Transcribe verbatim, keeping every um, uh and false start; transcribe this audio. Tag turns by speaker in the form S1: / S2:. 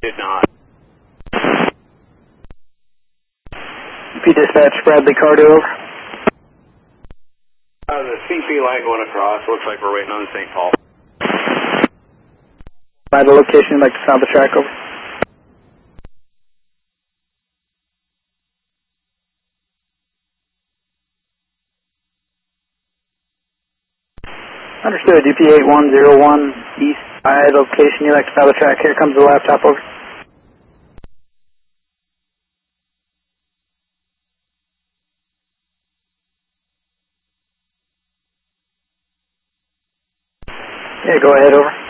S1: Did not.
S2: U P dispatch, Bradley Cardo, over.
S1: Uh, the C P light going across. Looks like we're waiting on Saint Paul.
S2: By the location, you'd like to sound the track, over. Understood. U P eight one zero one east by location, you'd like to sound the track. Here comes the laptop, over. Yeah, go ahead, over.